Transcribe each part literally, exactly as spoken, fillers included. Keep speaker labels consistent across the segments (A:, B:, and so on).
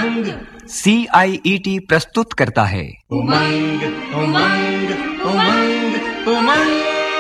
A: उमंग
B: सी आई E T प्रस्तुत करता है
A: उमंग उमंग उमंग उमंग।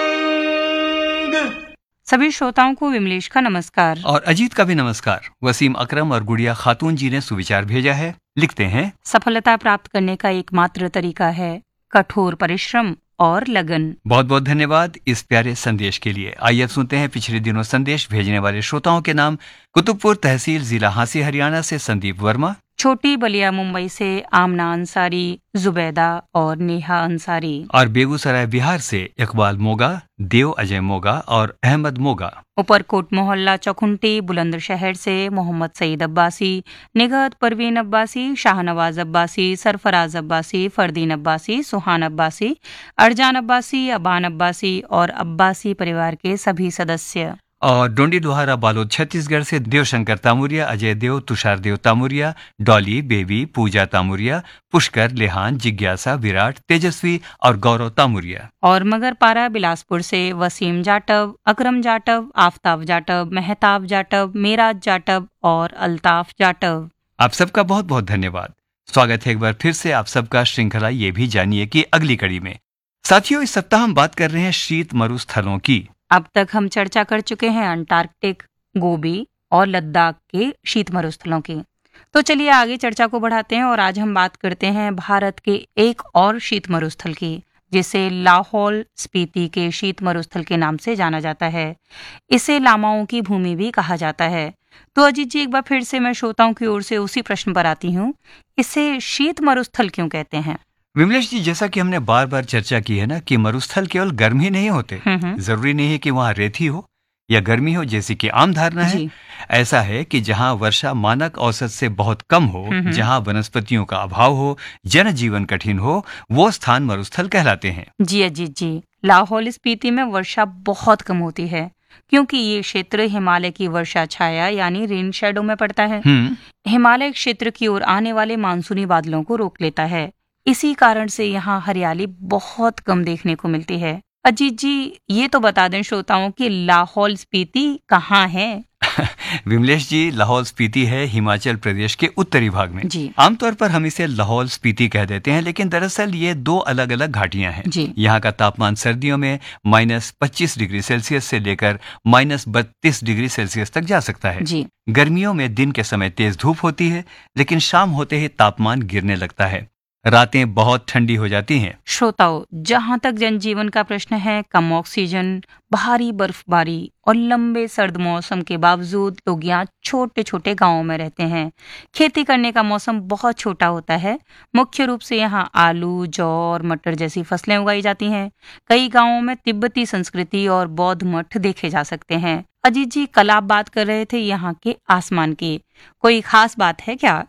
C: सभी श्रोताओं को विमलेश का नमस्कार
D: और अजीत का भी नमस्कार। वसीम अकरम और गुड़िया खातून जी ने सुविचार भेजा है। लिखते हैं,
C: सफलता प्राप्त करने का एकमात्र तरीका है कठोर परिश्रम और लगन।
D: बहुत बहुत धन्यवाद इस प्यारे संदेश के लिए। आइए अब सुनते हैं पिछले दिनों संदेश भेजने वाले श्रोताओं के नाम। कुतुबपुर तहसील जिला हांसी हरियाणा से संदीप वर्मा,
C: छोटी बलिया मुंबई से आमना अंसारी, जुबैदा और नेहा अंसारी,
D: और बेगूसराय बिहार से इकबाल मोगा, देव अजय मोगा और अहमद मोगा।
C: ऊपरकोट मोहल्ला चौखुंटी बुलंदशहर से मोहम्मद सईद अब्बासी, निगहत परवीन अब्बासी, शाहनवाज अब्बासी, सरफराज अब्बासी, फरदीन अब्बासी, सुहान अब्बासी, अरजान अब्बासी, अबान अब्बासी और अब्बासी परिवार के सभी सदस्य।
D: और डोंडी लोहारा बालोद छत्तीसगढ़ से देवशंकर तामुरिया, अजय देव, तुषार देव तामुरिया, डॉली, बेबी, पूजा तामुरिया, पुष्कर, लेहान, जिज्ञासा, विराट, तेजस्वी और गौरव तामुरिया।
C: और मगरपारा बिलासपुर से वसीम जाटव, अकरम जाटव, आफ्ताब जाटव, मेहताब जाटव, मेराज जाटव और अल्ताफ जाटव।
D: आप सबका बहुत बहुत धन्यवाद। स्वागत है एक बार फिर से आप सबका श्रृंखला ये भी जानिए कि अगली कड़ी में। साथियों, इस सप्ताह हम बात कर रहे हैं शीत मरुस्थलों की।
C: अब तक हम चर्चा कर चुके हैं अंटार्कटिक, गोबी और लद्दाख के शीत मरुस्थलों की। तो चलिए आगे चर्चा को बढ़ाते हैं और आज हम बात करते हैं भारत के एक और शीत मरुस्थल की, जिसे लाहौल स्पीति के शीत मरुस्थल के नाम से जाना जाता है। इसे लामाओं की भूमि भी कहा जाता है। तो अजीत जी, एक बार फिर से मैं श्रोताओं की ओर से उसी प्रश्न पर आती हूँ, इसे शीत मरुस्थल क्यों कहते हैं?
D: विमलेश जी, जैसा कि हमने बार बार चर्चा की है ना कि मरुस्थल केवल गर्मी नहीं होते। जरूरी नहीं है कि वहाँ रेती हो या गर्मी हो, जैसी कि आम धारणा है। ऐसा है कि जहाँ वर्षा मानक औसत से बहुत कम हो, जहाँ वनस्पतियों का अभाव हो, जनजीवन कठिन हो, वो स्थान मरुस्थल कहलाते हैं।
C: जी अजीत जी, लाहौल स्पीति में वर्षा बहुत कम होती है क्योंकि ये क्षेत्र हिमालय की वर्षा छाया यानी रेन शैडो में पड़ता है। हिमालय क्षेत्र की ओर आने वाले मानसूनी बादलों को रोक लेता है। इसी कारण से यहाँ हरियाली बहुत कम देखने को मिलती है। अजीत जी, ये तो बता दें श्रोताओं कि लाहौल स्पीति कहाँ है?
D: विमलेश जी, लाहौल स्पीति है हिमाचल प्रदेश के उत्तरी भाग में। आमतौर पर हम इसे लाहौल स्पीति कह देते हैं, लेकिन दरअसल ये दो अलग अलग घाटियां हैं। यहाँ का तापमान सर्दियों में माइनस पच्चीस डिग्री सेल्सियस से लेकर माइनस बत्तीस डिग्री सेल्सियस तक जा सकता है। जी। गर्मियों में दिन के समय तेज धूप होती है, लेकिन शाम होते ही तापमान गिरने लगता है। रातें बहुत ठंडी हो जाती हैं।
C: श्रोताओं, जहाँ तक जनजीवन का प्रश्न है, कम ऑक्सीजन, भारी बर्फबारी और लंबे सर्द मौसम के बावजूद लोग यहाँ छोटे छोटे गांवों में रहते हैं। खेती करने का मौसम बहुत छोटा होता है। मुख्य रूप से यहाँ आलू, जौ और मटर जैसी फसलें उगाई जाती हैं। कई गांवों में तिब्बती संस्कृति और बौद्ध मठ देखे जा सकते हैं। अजीत जी, कल आप बात कर रहे थे यहाँ के आसमान की, कोई खास बात है क्या?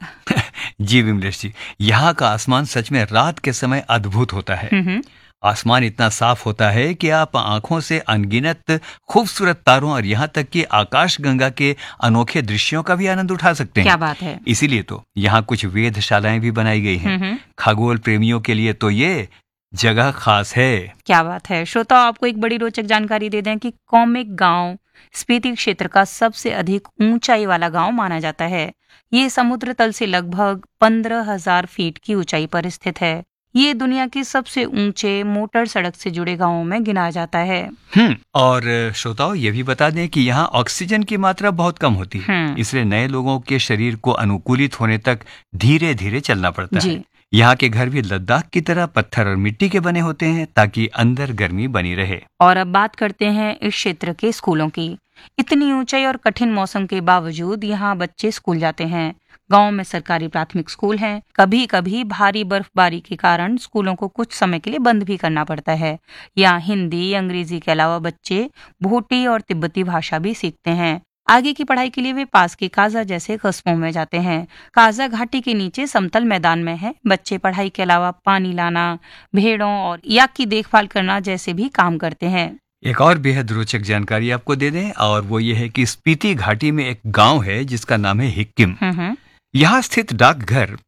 D: जी विमलेश जी, यहाँ का आसमान सच में रात के समय अद्भुत होता है। आसमान इतना साफ होता है कि आप आंखों से अनगिनत खूबसूरत तारों और यहाँ तक कि आकाश गंगा के अनोखे दृश्यों का भी आनंद उठा सकते हैं।
C: क्या बात है!
D: इसीलिए तो यहाँ कुछ वेधशालाएं भी बनाई गई हैं। खगोल प्रेमियों के लिए तो ये जगह खास है।
C: क्या बात है! श्रोता, आपको एक बड़ी रोचक जानकारी दे दें कि कौमिक गांव स्पीति क्षेत्र का सबसे अधिक ऊंचाई वाला गांव माना जाता है। ये समुद्र तल से लगभग पंद्रह हजार फीट की ऊंचाई पर स्थित है। ये दुनिया के सबसे ऊंचे मोटर सड़क से जुड़े गांवों में गिना जाता है।
D: हम्म और श्रोताओं, ये भी बता दें कि यहाँ ऑक्सीजन की मात्रा बहुत कम होती है, इसलिए नए लोगों के शरीर को अनुकूलित होने तक धीरे धीरे चलना पड़ता है। यहाँ के घर भी लद्दाख की तरह पत्थर और मिट्टी के बने होते हैं ताकि अंदर गर्मी बनी रहे।
C: और अब बात करते हैं इस क्षेत्र के स्कूलों की। इतनी ऊंचाई और कठिन मौसम के बावजूद यहाँ बच्चे स्कूल जाते हैं। गांव में सरकारी प्राथमिक स्कूल हैं। कभी कभी भारी बर्फबारी के कारण स्कूलों को कुछ समय के लिए बंद भी करना पड़ता है। यहाँ हिंदी, अंग्रेजी के अलावा बच्चे भूटी और तिब्बती भाषा भी सीखते हैं। आगे की पढ़ाई के लिए वे पास के काजा जैसे कस्बों में जाते हैं। काजा घाटी के नीचे समतल मैदान में है। बच्चे पढ़ाई के अलावा पानी लाना, भेड़ों और याक की देखभाल करना जैसे भी काम करते हैं।
D: एक और बेहद रोचक जानकारी आपको दे दें, और वो ये है कि स्पीति घाटी में एक गांव है जिसका नाम है हिक्किम। यहाँ स्थित डाकघर